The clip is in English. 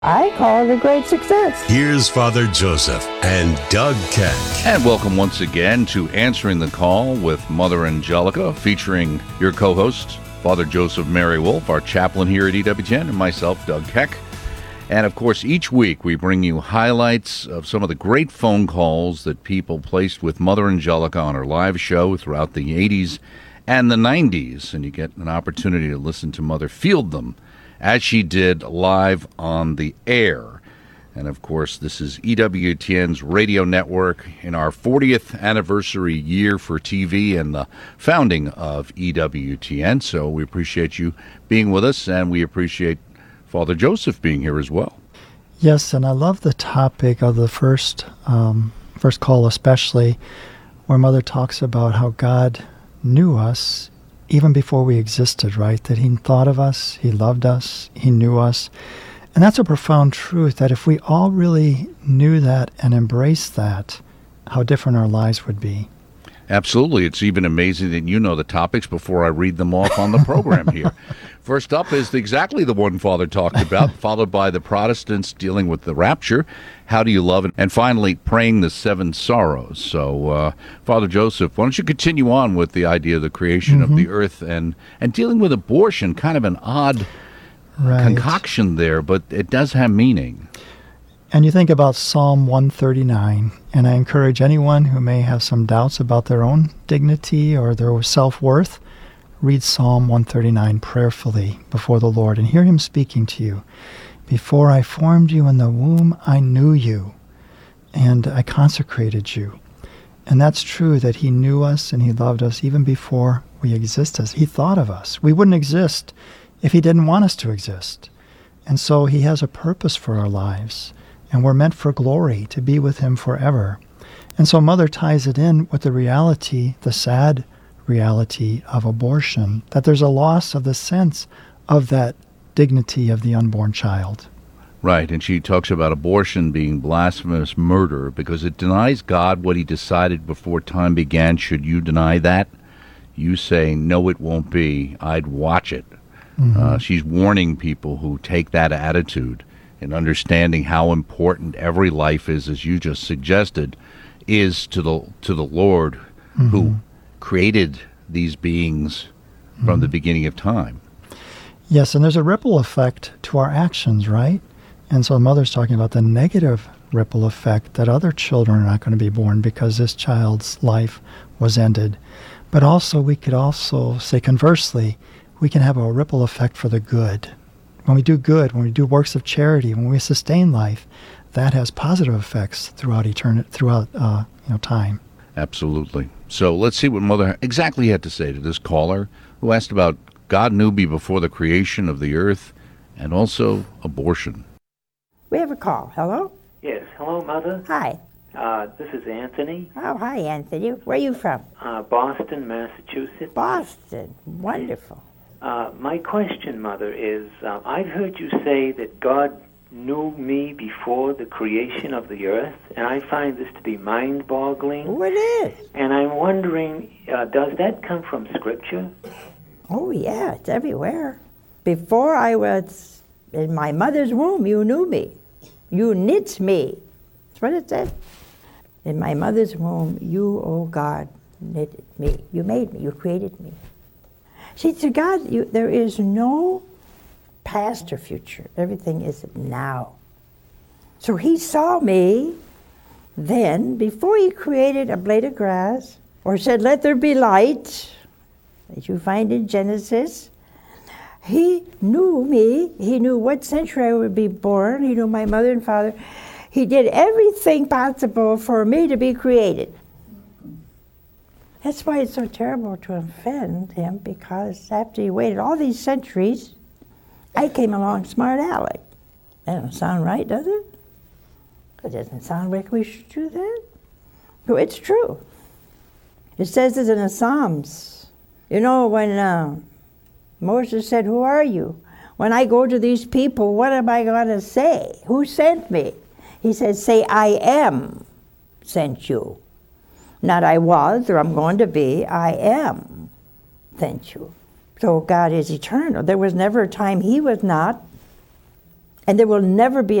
I call it a great success. Here's Father Joseph and Doug Keck. And welcome once again to Answering the Call with Mother Angelica, featuring your co-host, Father Joseph Mary Wolf, our chaplain here at EWTN, and myself, Doug Keck. And of course, each week we bring you highlights of some of the great phone calls that people placed with Mother Angelica on her live show throughout the 80s and the 90s. And you get an opportunity to listen to Mother field them as she did live on the air. And of course, this is EWTN's radio network in our 40th anniversary year for TV and the founding of EWTN. So we appreciate you being with us, and we appreciate Father Joseph being here as well. Yes, and I love the topic of the first call, especially where Mother talks about how God knew us even before we existed, right? That he thought of us, he loved us, he knew us. And that's a profound truth, that if we all really knew that and embraced that, how different our lives would be. Absolutely. It's even amazing that you know the topics before I read them off on the program here. First up is exactly the one Father talked about, followed by the Protestants dealing with the rapture, how do you love it, and finally praying the seven sorrows. So, Father Joseph, why don't you continue on with the idea of the creation of the earth and dealing with abortion, kind of an odd concoction there, but it does have meaning. And you think about Psalm 139, and I encourage anyone who may have some doubts about their own dignity or their self-worth, read Psalm 139 prayerfully before the Lord and hear him speaking to you. Before I formed you in the womb, I knew you, and I consecrated you. And that's true, that he knew us and he loved us even before we existed. He thought of us. We wouldn't exist if he didn't want us to exist. And so he has a purpose for our lives. And we're meant for glory, to be with him forever. And so Mother ties it in with the reality, the sad reality of abortion, that there's a loss of the sense of that dignity of the unborn child. Right, and she talks about abortion being blasphemous murder because it denies God what he decided before time began. Should you deny that? You say, no, it won't be. I'd watch it. She's warning people who take that attitude and understanding how important every life is, as you just suggested, is to the Lord who created these beings from the beginning of time. Yes, and there's a ripple effect to our actions, right? And so Mother's talking about the negative ripple effect, that other children are not going to be born because this child's life was ended. But also, we could also say conversely, we can have a ripple effect for the good. When we do good, when we do works of charity, when we sustain life, that has positive effects throughout time. Absolutely. So let's see what Mother exactly had to say to this caller who asked about God knew me before the creation of the earth and also abortion. We have a call. Hello? Yes. Hello, Mother. Hi. This is Anthony. Oh, hi, Anthony. Where are you from? Boston, Massachusetts. Boston. Wonderful. My question, Mother, is I've heard you say that God knew me before the creation of the earth, and I find this to be mind-boggling. Oh, it is. And I'm wondering, does that come from Scripture? Oh, yeah, it's everywhere. Before I was in my mother's womb, you knew me. You knit me. That's what it said. In my mother's womb, you, oh God, knitted me. You made me. You created me. See, to God, there is no past or future. Everything is now. So he saw me then, before he created a blade of grass, or said, let there be light, as you find in Genesis. He knew me. He knew what century I would be born. He knew my mother and father. He did everything possible for me to be created. That's why it's so terrible to offend him, because after he waited all these centuries, I came along smart aleck. That don't sound right, does it? It doesn't sound like we should do that. No, it's true. It says this in the Psalms. You know, when Moses said, who are you? When I go to these people, what am I going to say? Who sent me? He says, say, I am sent you. Not I was, or I'm going to be, I am sent you. So God is eternal. There was never a time he was not, And there will never be